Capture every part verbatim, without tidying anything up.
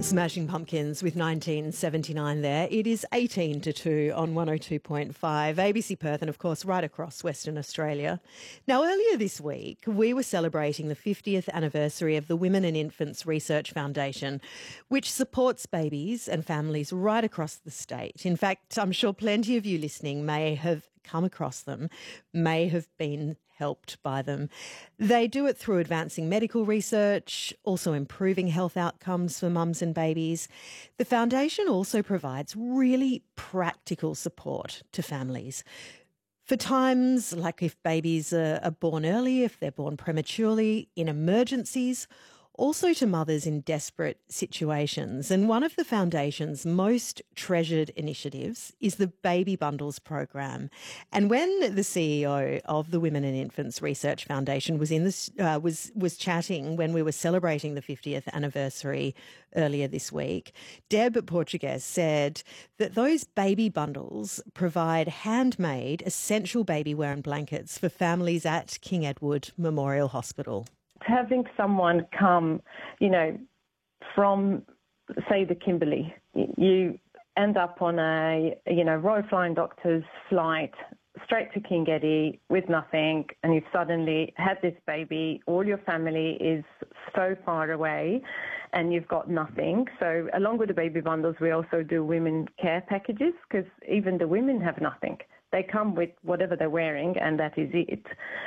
Smashing Pumpkins with nineteen seventy-nine there. It is eighteen to two on one oh two point five, A B C Perth, and of course right across Western Australia. Now, earlier this week, we were celebrating the fiftieth anniversary of the Women and Infants Research Foundation, which supports babies and families right across the state. In fact, I'm sure plenty of you listening may have come across them, may have been helped by them. They do it through advancing medical research, also improving health outcomes for mums and babies. The foundation also provides really practical support to families for times like if babies are, are born early, if they're born prematurely, in emergencies, also to mothers in desperate situations. And one of the foundation's most treasured initiatives is the Baby Bundles program. And when the C E O of the Women and Infants Research Foundation was in this uh, was was chatting when we were celebrating the fiftieth anniversary earlier this week, Deb Portugues said that those baby bundles provide handmade essential baby wear and blankets for families at King Edward Memorial Hospital. Having someone come, you know, from, say, the Kimberley, you end up on a, you know, Royal Flying Doctor's flight straight to King Eddie with nothing, and you've suddenly had this baby, all your family is so far away, and you've got nothing. So along with the baby bundles, we also do women care packages, because even the women have nothing. They come with whatever they're wearing, and that is it.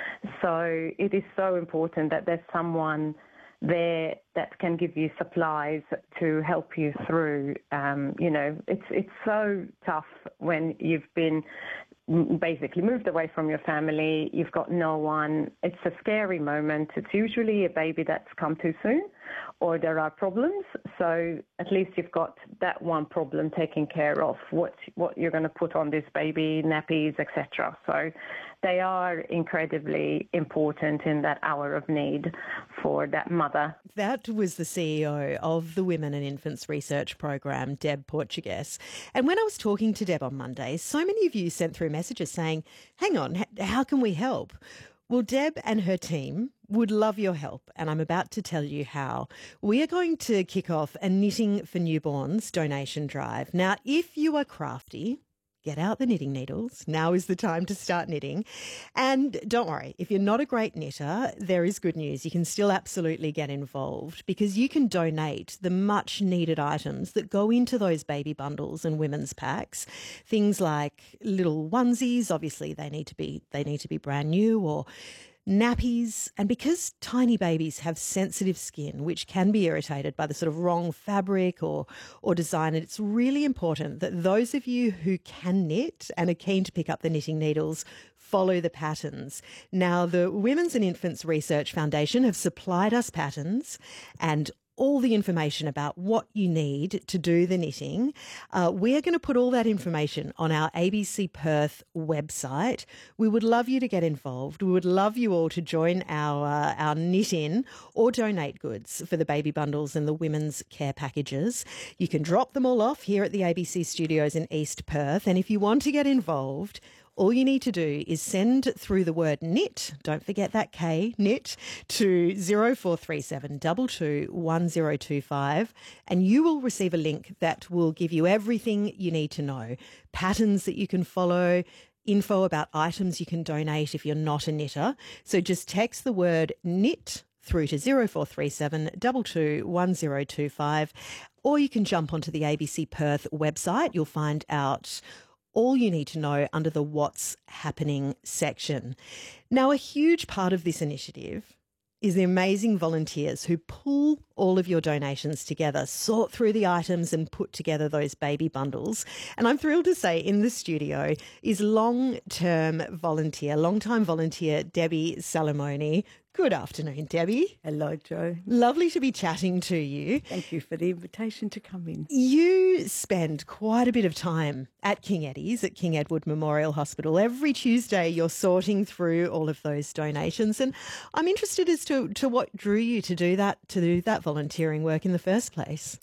So it is so important that there's someone there that can give you supplies to help you through. Um, you know, it's it's so tough when you've been basically moved away from your family, you've got no one. It's a scary moment. It's usually a baby that's come too soon or there are problems. So at least you've got that one problem taken care of, what what you're going to put on this baby, nappies, et cetera. So they are incredibly important in that hour of need for that mother. That was the C E O of the Women and Infants Research Program, Deb Portugues. And when I was talking to Deb on Monday, so many of you sent through messages saying, hang on, how can we help? Well, Deb and her team would love your help, and I'm about to tell you how. We are going to kick off a Knitting for Newborns donation drive. Now, if you are crafty, get out the knitting needles. Now is the time to start knitting. And don't worry, if you're not a great knitter, there is good news. You can still absolutely get involved because you can donate the much needed items that go into those baby bundles and women's packs. Things like little onesies, obviously they need to be they need to be brand new, or nappies. And because tiny babies have sensitive skin, which can be irritated by the sort of wrong fabric or or design, it's really important that those of you who can knit and are keen to pick up the knitting needles follow the patterns. Now, the Women's and Infants Research Foundation have supplied us patterns and all the information about what you need to do the knitting. Uh, we are going to put all that information on our A B C Perth website. We would love you to get involved. We would love you all to join our uh, our knit in or donate goods for the baby bundles and the women's care packages. You can drop them all off here at the A B C studios in East Perth. And if you want to get involved, all you need to do is send through the word knit, don't forget that K, knit, to zero four three seven two two one zero two five, and you will receive a link that will give you everything you need to know. Patterns that you can follow, info about items you can donate if you're not a knitter. So just text the word knit through to zero four three seven two two one zero two five, or you can jump onto the A B C Perth website. You'll find out all you need to know under the What's Happening section. Now, a huge part of this initiative is the amazing volunteers who pull all of your donations together, sort through the items and put together those baby bundles. And I'm thrilled to say in the studio is long-term volunteer, long-time volunteer Debbie Salamoni. Good afternoon, Debbie. Hello, Jo. Lovely to be chatting to you. Thank you for the invitation to come in. You spend quite a bit of time at King Eddie's, at King Edward Memorial Hospital. Every Tuesday you're sorting through all of those donations, and I'm interested as to, to what drew you to do that, to do that volunteering work in the first place.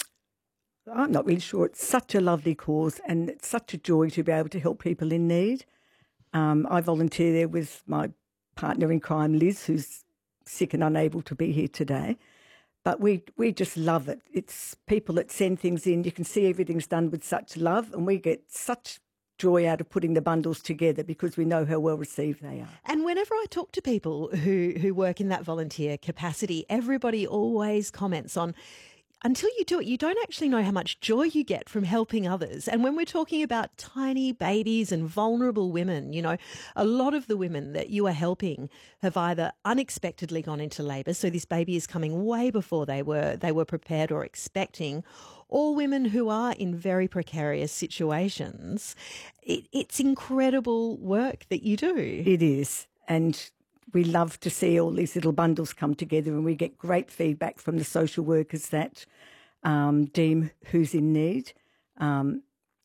I'm not really sure. It's such a lovely cause, and it's such a joy to be able to help people in need. Um, I volunteer there with my partner in crime, Liz, who's sick and unable to be here today. But we, we just love it. It's people that send things in. You can see everything's done with such love, and we get such joy out of putting the bundles together because we know how well received they are. And whenever I talk to people who, who work in that volunteer capacity, everybody always comments on, until you do it, you don't actually know how much joy you get from helping others. And when we're talking about tiny babies and vulnerable women, you know, a lot of the women that you are helping have either unexpectedly gone into labour, so this baby is coming way before they were they were prepared or expecting, or women who are in very precarious situations. It, it's incredible work that you do. It is. And we love to see all these little bundles come together, and we get great feedback from the social workers that um, deem who's in need. Um,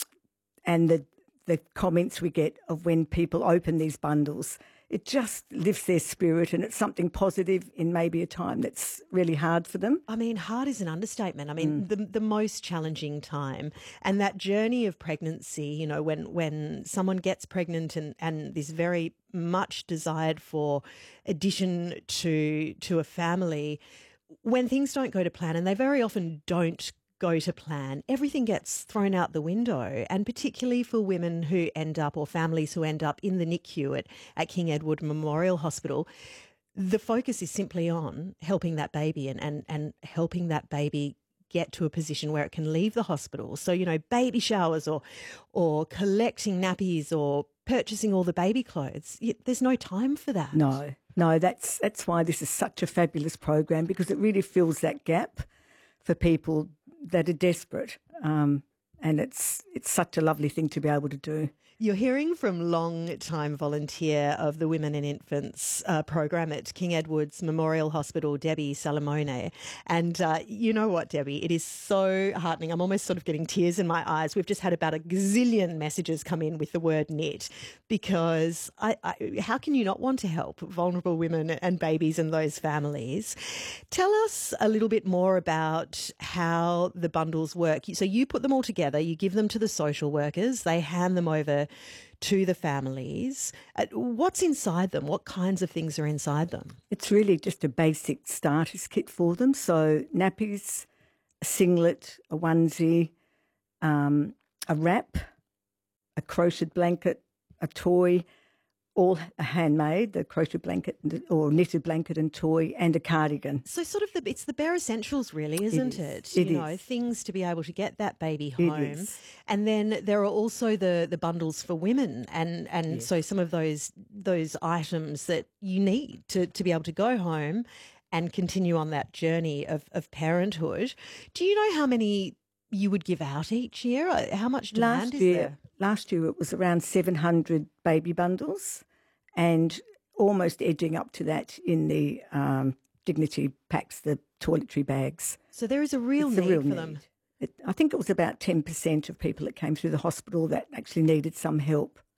and the, the comments we get of when people open these bundles, it just lifts their spirit, and it's something positive in maybe a time that's really hard for them. I mean, hard is an understatement. I mean, mm. the the most challenging time, and that journey of pregnancy, you know, when when someone gets pregnant and, and this very much desired for addition to to a family, when things don't go to plan, and they very often don't go to plan, everything gets thrown out the window, and particularly for women who end up, or families who end up in the N I C U at, at King Edward Memorial Hospital, the focus is simply on helping that baby and, and, and helping that baby get to a position where it can leave the hospital. So, you know, baby showers or or collecting nappies or purchasing all the baby clothes, there's no time for that. No, no, that's that's why this is such a fabulous program, because it really fills that gap for people that are desperate, um, and it's it's such a lovely thing to be able to do. You're hearing from long-time volunteer of the Women and Infants uh, program at King Edward's Memorial Hospital, Debbie Salamone. And uh, you know what, Debbie? It is so heartening. I'm almost sort of getting tears in my eyes. We've just had about a gazillion messages come in with the word knit, because I, I, how can you not want to help vulnerable women and babies and those families? Tell us a little bit more about how the bundles work. So you put them all together, you give them to the social workers, they hand them over to the families. Uh, what's inside them? What kinds of things are inside them? It's really just a basic starters kit for them. So nappies, a singlet, a onesie, um, a wrap, a crocheted blanket, a toy, all handmade, the crochet blanket or knitted blanket and toy, and a cardigan. So sort of the, it's the bare essentials really, isn't it? Is. it you is. know, things to be able to get that baby home. And then there are also the, the bundles for women, and, and yes. so some of those those items that you need to, to be able to go home and continue on that journey of, of parenthood. Do you know how many you would give out each year? How much demand last is year, there? Last year it was around seven hundred baby bundles, and almost edging up to that in the um, dignity packs, the toiletry bags. So there is a real it's need a real for need. them. It, I think it was about ten percent of people that came through the hospital that actually needed some help.